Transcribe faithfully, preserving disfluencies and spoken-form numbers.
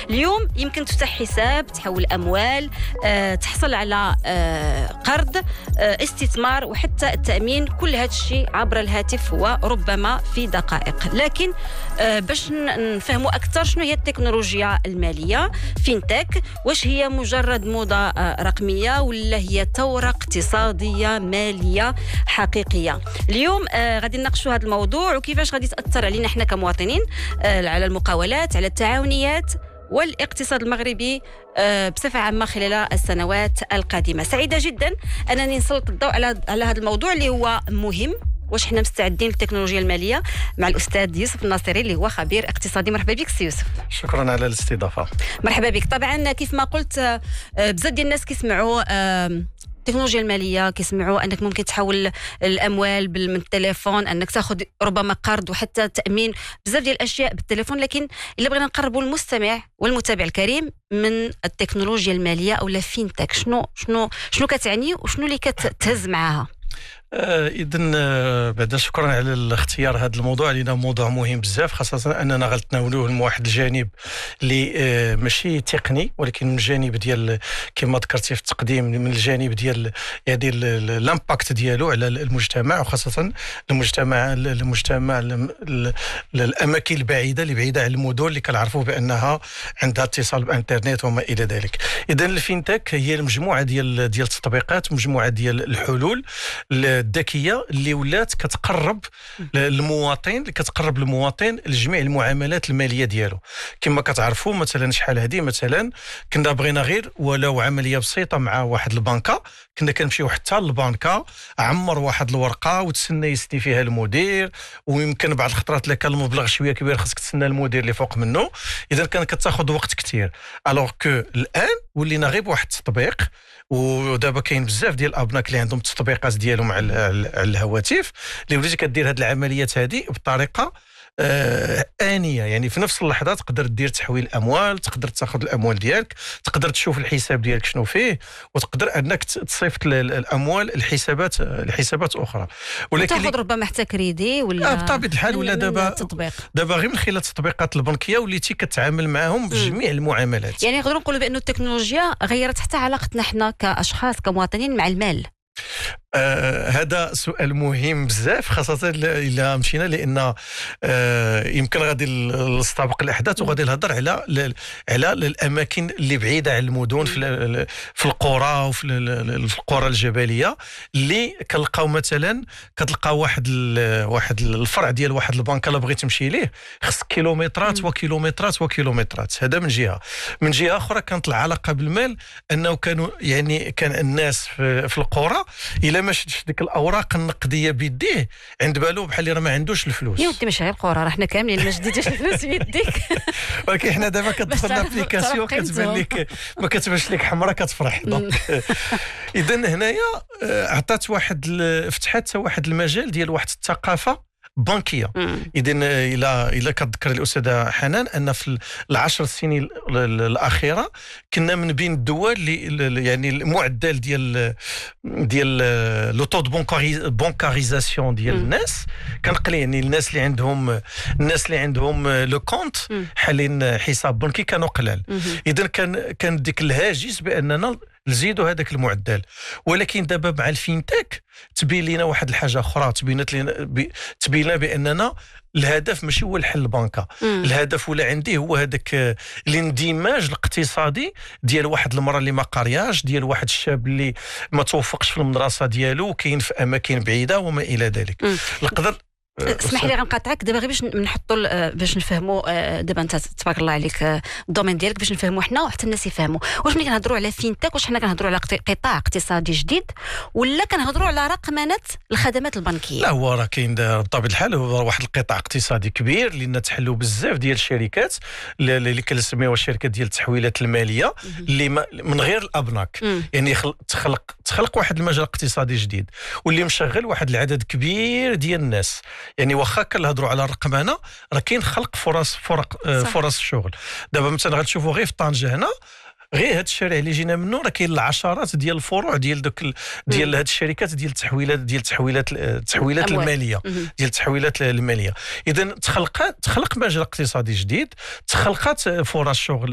اليوم يمكن تفتح حساب، تحول أموال، آه، تحصل على آه، قرض، آه، استثمار، وحتى التأمين. كل هذا الشيء عبر الهاتف وربما في دقائق. لكن آه، باش نفهموا أكثر شنو هي التكنولوجيا المالية فينتك، واش هي مجرد موضة آه، رقمية ولا هي ثورة اقتصادية مالية حقيقية. اليوم آه، غادي نناقشوا هذا الموضوع وكيفاش غادي تأثر علينا احنا كمواطنين، آه، على المقاولات، على التعاونيات والاقتصاد المغربي آه، بصفة عامة خلال السنوات القادمة. سعيدة جدا أنني نسلط الضوء على على هذا الموضوع اللي هو مهم. واش احنا مستعدين للتكنولوجيا المالية مع الأستاذ يوسف الناصري اللي هو خبير اقتصادي. مرحبا بك سي يوسف. شكرا على الاستضافة. مرحبا بك. طبعا كيف ما قلت آه، بزاف ديال الناس كيسمعوا آه، التكنولوجيا الماليه، كيسمعوا انك ممكن تحول الاموال من التليفون، انك تاخذ ربما قرض وحتى تامين، بزاف ديال الاشياء بالتليفون. لكن الا بغينا نقربوا المستمع والمتابع الكريم من التكنولوجيا الماليه او لا فينتك، شنو شنو شنو كتعني وشنو اللي كتهز معاها؟ آه اذا آه بعد شكرا على الاختيار هذا الموضوع، لأنه موضوع مهم بزاف، خاصه اننا غنتناولوه من واحد الجانب اللي آه ماشي تقني، ولكن من الجانب ديال كما ذكرتي في التقديم، من الجانب ديال يعني الامباكت ديالو على المجتمع، وخاصه المجتمع المجتمع الاماكن البعيده اللي بعيده عن المدن اللي كنعرفوا بانها عندها اتصال بالانترنت وما الى ذلك. اذا الفينتك هي المجموعه ديال ديال التطبيقات، مجموعه ديال الحلول الذكيه اللي ولات كتقرب للمواطن، اللي كتقرب المواطن لجميع المعاملات الماليه ديالو. كما كتعرفوا مثلا شحال هذه مثلا كنا بغينا غير ولو عمليه بسيطه مع واحد البنكه، كنا كنمشيو حتى للبنكه، عمر واحد الورقه وتسنى يسني فيها المدير، ويمكن بعض الخطرات الا كان المبلغ شويه كبير خاصك تسنى المدير اللي فوق منه. اذا كان كتاخذ وقت كثير. الوغ كو الان ولينا غير بواحد التطبيق، ودابا كاين بزاف ديال الابناك اللي عندهم التطبيقات ديالهم على الهواتف، اللي وليتي كدير هاد العمليات هذه بطريقه آه آنية. يعني في نفس اللحظة تقدر دير تحويل أموال، تقدر تاخذ الأموال ديالك، تقدر تشوف الحساب ديالك شنو فيه، وتقدر أنك تصيفط الأموال الحسابات الحسابات أخرى. ولكن تاخذ ربما حتى كريدي ولا آه بطبيعة الحال، ولا دابا التطبيق. دابا غير من خلال التطبيقات البنكية وليتي كتعامل معهم بجميع المعاملات. يعني نقدروا نقولوا بأن التكنولوجيا غيرت حتى علاقتنا احنا كأشخاص كمواطنين مع المال. آه هذا سؤال مهم بزاف، خاصة إلا مشينا، لأن آه يمكن غادي نستبق الأحداث وغادي نهضر على على الأماكن اللي بعيدة عن المدن، في في القرى وفي القرى الجبلية، اللي كنلقاو مثلا كتلقاو واحد واحد الفرع ديال واحد البنك الا بغيت تمشي ليه خص كيلومترات وكيلومترات وكيلومترات. هذا من جهة. من جهة أخرى كانت العلاقة بالمال أنه كانوا يعني كان الناس في, في القرى إلا ما شدش ديك الاوراق النقديه بيديه عند بالو بحال اللي راه ما عندوش الفلوس. يا ودي ماشي غير القرى، راه حنا كاملين ما شديتيش الفلوس بيديك. ولكن حنا دابا كتدخل لابليكاسيون كتبان لك ما كتبانش لك حمراء كتفرح. اذا هنايا عطات واحد فتحت واحد المجال ديال واحد الثقافه بنكيه. اذا الى الى كتذكر الاستاذه حنان ان في العشر سنين الاخيره كنا من بين الدول اللي يعني المعدل ديال ديال لو طو دو بونكاريزاسيون ديال الناس كان قليل. يعني الناس اللي عندهم الناس اللي عندهم لو كونت حالين حساب بنكي كانوا قلال. اذا كان كان ديك الهاجس باننا نزيدوا هذاك المعدل. ولكن دابا مع الفينتك تبين لنا واحد الحاجه اخرى، تبينت لنا تبين لنا باننا الهدف ماشي هو الحل البنكه، الهدف ولا عندي هو هذاك الاندماج الاقتصادي ديال واحد المراه اللي ما قارياش، ديال واحد الشاب اللي ما توفقش في المدرسه ديالو وكاين في اماكن بعيده وما الى ذلك. نقدر اسمح لي غنقاطعك دابا غير باش نحطوا باش نفهموا. دابا انت تبارك الله عليك الدومين ديالك باش نفهموا حنا وحتى الناس يفهموا. واش ملي كنهضروا على فينتك واش حنا كنهضروا على قطاع اقتصادي جديد ولا كنهضروا على رقمنه الخدمات البنكيه؟ لا، هو راه كاين بطبيعه الحال هو واحد القطاع اقتصادي كبير لان تحلوا بزاف ديال الشركات اللي كنسميوها الشركات ديال التحويلات الماليه اللي من غير الابناك. يعني تخلق تخلق واحد المجال اقتصادي جديد واللي مشغل واحد العدد كبير ديال الناس. يعني واخا كنهضروا على الرقمنه راه كاين خلق فرص فرق فرص الشغل. دابا مثلا غتشوفوا غير في طنجه هنا غير هذا الشارع اللي جينا منه راه كاين العشرات ديال الفروع ديال دوك ديال هاد الشركات ديال التحويلات ديال التحويلات التحويلات الماليه ديال التحويلات الماليه. اذا تخلقات تخلق مجال اقتصادي جديد، تخلقات فرص شغل